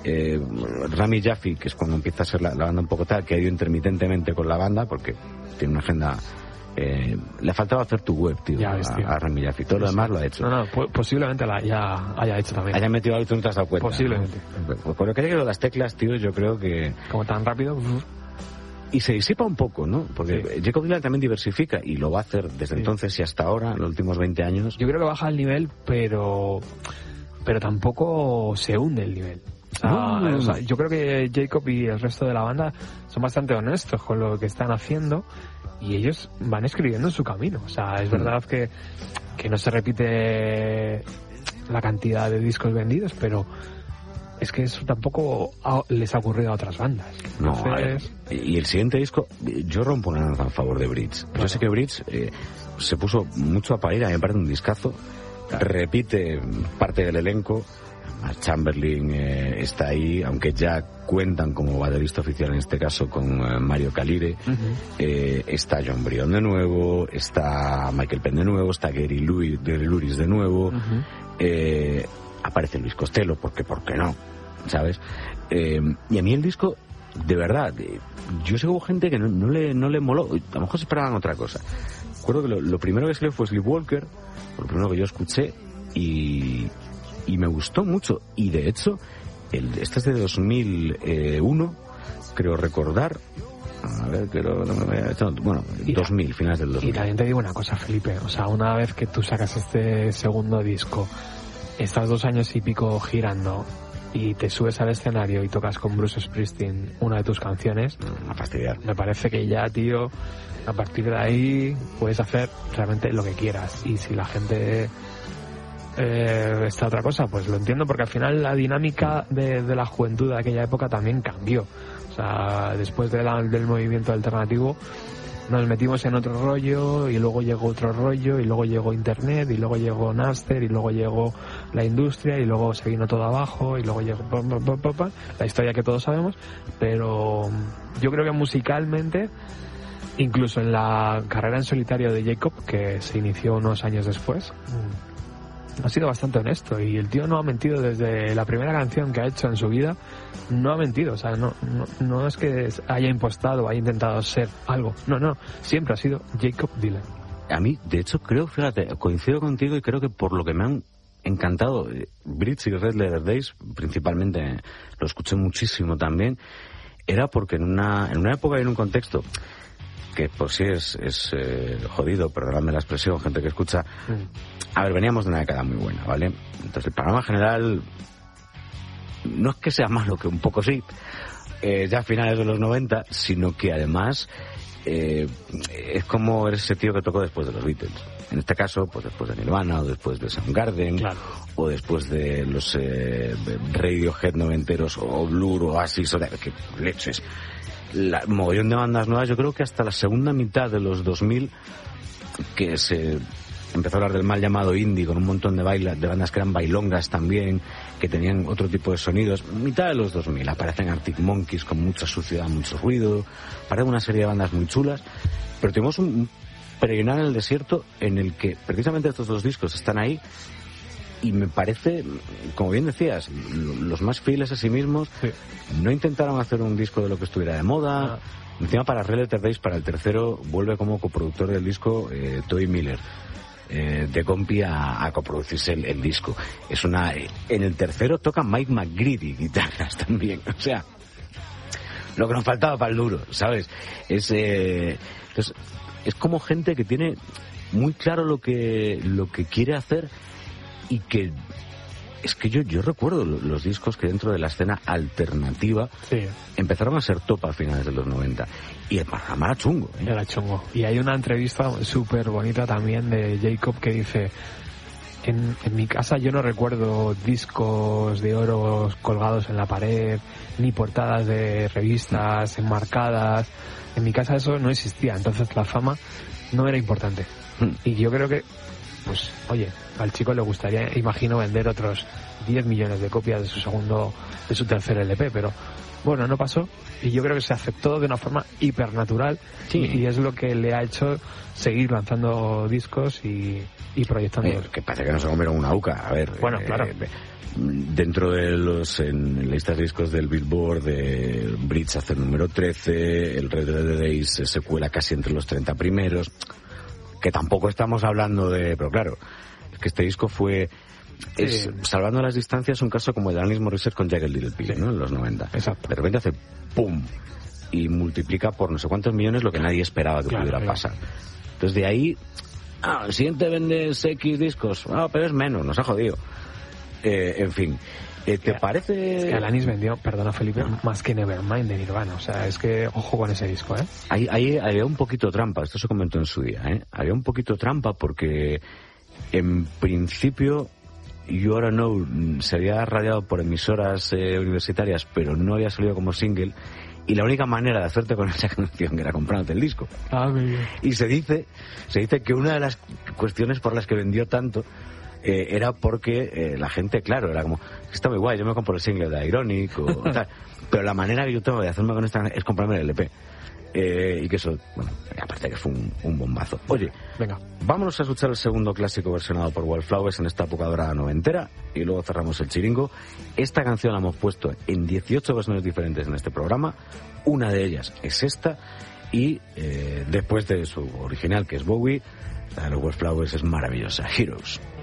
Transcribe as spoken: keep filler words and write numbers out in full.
Eh, Rami Jaffy, que es cuando empieza a ser la, la banda un poco tal, que ha ido intermitentemente con la banda porque tiene una agenda. Eh, le faltaba hacer tu web, tío, ya a, ves, tío. a Rami Jaffy. Todo lo demás lo ha hecho. No, no, po- posiblemente la ya haya hecho también. Haya metido algo y tú no te has dado cuenta. Posiblemente. ¿no? Pues con lo que hay que las teclas, tío, yo creo que. Como tan rápido. Uf. Y se disipa un poco, ¿no? Porque Sí. Jacob Dylan también diversifica y lo va a hacer desde Sí. entonces y hasta ahora, en los últimos veinte años. Yo creo que baja el nivel, pero pero tampoco se hunde el nivel. O sea, No, no, no. o sea, yo creo que Jacob y el resto de la banda son bastante honestos con lo que están haciendo y ellos van escribiendo en su camino. O sea, es verdad que, que no se repite la cantidad de discos vendidos, pero es que eso tampoco ha- les ha ocurrido a otras bandas. No, Entonces, a ver, y el siguiente disco, yo rompo una lanza a favor de Bridge. Yo sé que Bridge eh, se puso mucho a parir, a mí me parece un discazo. Repite parte del elenco. Mark Chamberlain eh, está ahí, aunque ya cuentan como baterista oficial en este caso con eh, Mario Calire. uh-huh. eh, está John Brion de nuevo, está Michael Penn de nuevo, está Gary Louis, Gary Louris de nuevo. Uh-huh. eh, aparece Luis Costello, porque ¿por qué no? ¿Sabes? Eh, y a mí el disco, de verdad, eh, yo sé que hubo gente que no, no le no le moló, a lo mejor se esperaban otra cosa. Recuerdo que lo, lo primero que salió fue Sleepwalker, lo primero que yo escuché, y, y me gustó mucho. Y de hecho, el, este es de dos mil uno, creo recordar. A ver, creo, no me vaya, no, bueno, Y dos mil, finales del dos mil. Y también te digo una cosa, Felipe, o sea, una vez que tú sacas este segundo disco, estás dos años y pico girando y te subes al escenario y tocas con Bruce Springsteen una de tus canciones, A fastidiar. me parece que ya, tío, a partir de ahí puedes hacer realmente lo que quieras. Y si la gente eh, está otra cosa, pues lo entiendo, porque al final la dinámica de, de la juventud de aquella época también cambió. O sea, después de la, del movimiento alternativo nos metimos en otro rollo y luego llegó otro rollo y luego llegó internet y luego llegó Napster y luego llegó la industria y luego se vino todo abajo y luego llegó pa, pa, pa, pa, pa, la historia que todos sabemos. Pero yo creo que musicalmente, incluso en la carrera en solitario de Jacob, que se inició unos años después, ha sido bastante honesto y el tío no ha mentido desde la primera canción que ha hecho en su vida. No ha mentido, o sea, no, no, no es que haya impostado, haya intentado ser algo. No, no, siempre ha sido Jacob Dylan. A mí, de hecho, creo, fíjate, coincido contigo y creo que por lo que me han encantado, eh, Bridge y Red Leather Days, principalmente, eh, lo escuché muchísimo también, era porque en una, en una época y en un contexto que por sí es, es eh, jodido, perdonadme la expresión, gente que escucha. Mm. A ver, veníamos de una década muy buena, ¿vale? Entonces el panorama general no es que sea malo, que un poco sí, eh, ya a finales de los noventa, sino que además eh, es como ese tío que tocó después de los Beatles. En este caso, pues después de Nirvana, o después de Soundgarden, Claro. o después de los eh, Radiohead noventeros, o Blur, o Oasis, o de, que leches. La mogollón de bandas nuevas, yo creo que hasta la segunda mitad de los dos mil, que se empezó a hablar del mal llamado indie, con un montón de, baila, de bandas que eran bailongas también, que tenían otro tipo de sonidos. Mitad de los dos mil aparecen Arctic Monkeys con mucha suciedad, mucho ruido, aparecen una serie de bandas muy chulas, pero tenemos un peregrinar en el desierto en el que precisamente estos dos discos están ahí y me parece, como bien decías, los más fieles a sí mismos. Sí. No intentaron hacer un disco de lo que estuviera de moda. Ah. Encima para Red Letter Days, para el tercero, vuelve como coproductor del disco eh, Toy Miller, eh, de Compi a, a coproducirse el, el disco. Es una, eh, en el tercero toca Mike McGreedy guitarras también, o sea, lo que nos faltaba para el duro, ¿sabes? Es, eh, entonces, es como gente que tiene muy claro lo que lo que quiere hacer y que es que yo yo recuerdo los discos que dentro de la escena alternativa Sí. empezaron a ser top a finales de los noventa y el panorama era chungo, ¿eh? Era chungo. Y hay una entrevista súper bonita también de Jacob que dice: en, en mi casa yo no recuerdo discos de oro colgados en la pared, ni portadas de revistas enmarcadas. En mi casa eso no existía, entonces la fama no era importante. Y yo creo que, pues, oye, al chico le gustaría, imagino, vender otros diez millones de copias de su segundo, de su tercer L P, pero bueno, no pasó, y yo creo que se aceptó de una forma hipernatural. Sí. y, y es lo que le ha hecho seguir lanzando discos y, y proyectándolos. Eh, que parece que no se comieron una uca, a ver. Bueno, eh, claro. eh, dentro de los en listas de discos del Billboard, de Bridge hace el número trece, el Red Dead Days se cuela casi entre los treinta primeros, que tampoco estamos hablando de... Pero claro, es que este disco fue... Es, sí. Salvando las distancias, un caso como el de Alanis Morissette con Jagged Little Pill, sí. ¿no? En los noventa. Exacto. De repente hace ¡pum! Y multiplica por no sé cuántos millones lo que nadie esperaba que claro, pudiera claro. pasar. Entonces de ahí... Ah, el siguiente vendes X discos. Ah, pero es menos, nos ha jodido. Eh, en fin, eh, ¿te es parece...? Es que Alanis vendió, perdona Felipe, no. más que Nevermind de Nirvana. O sea, es que ojo con ese disco, ¿eh? Ahí, ahí había un poquito trampa, esto se comentó en su día, ¿eh? Había un poquito trampa porque en principio You Oughta Know se había radiado por emisoras eh, universitarias, pero no había salido como single. Y la única manera de hacerte con esa canción era comprándote el disco. Ah, muy bien. Y se dice, se dice que una de las cuestiones por las que vendió tanto eh, era porque eh, la gente, claro, era como, está muy guay, yo me compro el single de Ironic o tal. Pero la manera que yo tengo de hacerme con esta es comprarme el L P. Eh, y que eso, bueno, aparte que fue un, un bombazo. Oye, venga, vámonos a escuchar el segundo clásico versionado por Wildflowers en esta época dorada noventera y luego cerramos el chiringo. Esta canción la hemos puesto en dieciocho versiones diferentes en este programa. Una de ellas es esta y eh, después de su original, que es Bowie, la de los Wildflowers es maravillosa, Heroes.